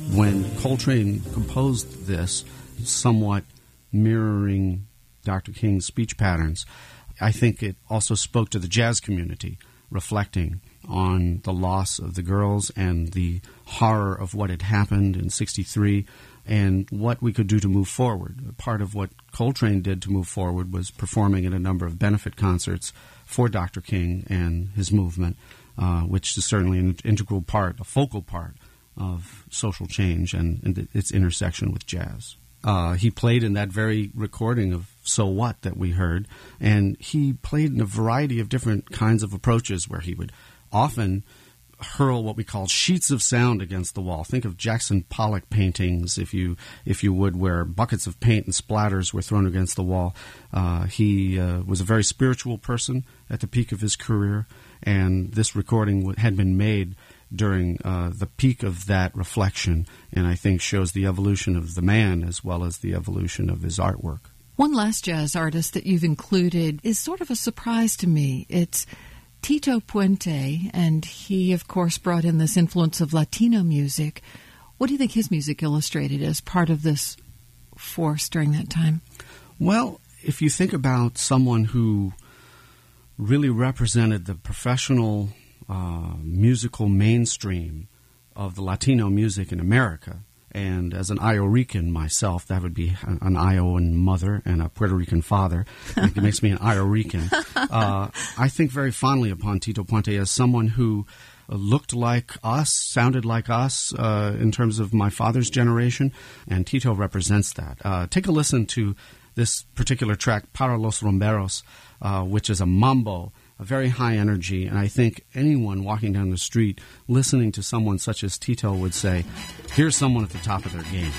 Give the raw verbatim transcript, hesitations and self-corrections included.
When Coltrane composed this, somewhat mirroring Doctor King's speech patterns, I think it also spoke to the jazz community, reflecting on the loss of the girls and the horror of what had happened in sixty-three and what we could do to move forward. Part of what Coltrane did to move forward was performing at a number of benefit concerts for Doctor King and his movement, uh, which is certainly an integral part, a focal part of social change and, and its intersection with jazz. Uh, he played in that very recording of So What that we heard, and he played in a variety of different kinds of approaches where he would often hurl what we call sheets of sound against the wall. Think of Jackson Pollock paintings, if you if you would, where buckets of paint and splatters were thrown against the wall. Uh, he uh, was a very spiritual person at the peak of his career, and this recording had been made during uh, the peak of that reflection, and I think shows the evolution of the man as well as the evolution of his artwork. One last jazz artist that you've included is sort of a surprise to me. It's Tito Puente, and he, of course, brought in this influence of Latino music. What do you think his music illustrated as part of this force during that time? Well, if you think about someone who really represented the professional uh, musical mainstream of the Latino music in America, and as an Iowa-Rican myself, that would be an Iowan mother and a Puerto Rican father. It makes me an Iowa-Rican. Uh, I think very fondly upon Tito Puente as someone who looked like us, sounded like us uh, in terms of my father's generation, and Tito represents that. Uh, take a listen to this particular track, Para los Rumberos, uh, which is a mambo, a very high energy, and I think anyone walking down the street listening to someone such as Tito would say, here's someone at the top of their game.